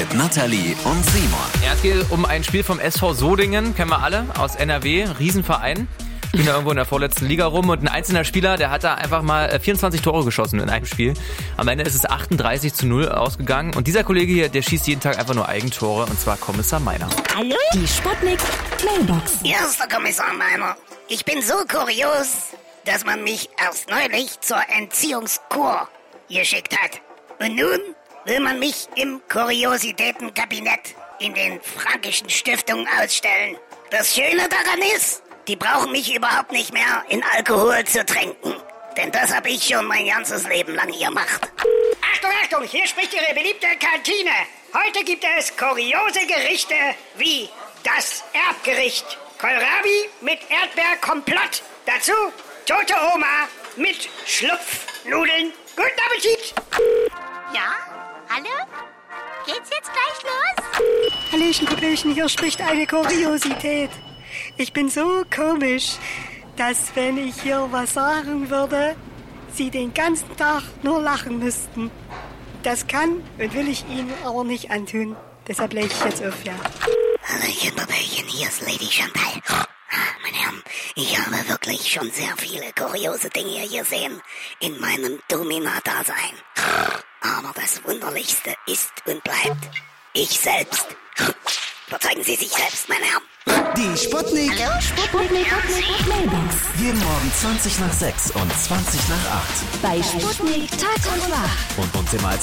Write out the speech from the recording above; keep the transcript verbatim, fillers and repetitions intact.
mit Nathalie und Simon. Ja, es geht um ein Spiel vom S V Sodingen, kennen wir alle, aus N R W, Riesenverein. Spielen da irgendwo in der vorletzten Liga rum und ein einzelner Spieler, der hat da einfach mal vierundzwanzig Tore geschossen in einem Spiel. Am Ende ist es achtunddreißig zu null ausgegangen und dieser Kollege hier, der schießt jeden Tag einfach nur Eigentore und zwar Kommissar Meiner. Hallo? Die Sputnik Mailbox. Erster Kommissar Meiner, ich bin so kurios, dass man mich erst neulich zur Entziehungskur geschickt hat. Und nun will man mich im Kuriositätenkabinett in den Frankischen Stiftungen ausstellen. Das Schöne daran ist, die brauchen mich überhaupt nicht mehr in Alkohol zu tränken. Denn das habe ich schon mein ganzes Leben lang gemacht. Achtung, Achtung, hier spricht Ihre beliebte Kantine. Heute gibt es kuriose Gerichte wie das Erbgericht. Kohlrabi mit Erdbeerkomplott. Dazu tote Oma mit Schlupfnudeln. Guten Appetit! Ja? Hallo? Geht's jetzt gleich los? Hallöchen, Popöchen, hier spricht eine Kuriosität. Ich bin so komisch, dass wenn ich hier was sagen würde, Sie den ganzen Tag nur lachen müssten. Das kann und will ich Ihnen aber nicht antun. Deshalb lege ich jetzt auf, ja. Hallöchen, Popöchen, hier ist Lady Chantal. Meine Herren, ich habe wirklich schon sehr viele kuriose Dinge gesehen in meinem Domina-Dasein. Aber das Wunderlichste ist und bleibt ich selbst. Überzeugen Sie sich selbst, meine Herren. Die Sputnik. Hallo, Sputnik Mailbox. Jeden Morgen zwanzig nach sechs und zwanzig nach acht. Bei Sputnik Tag und Nacht. Und uns immer als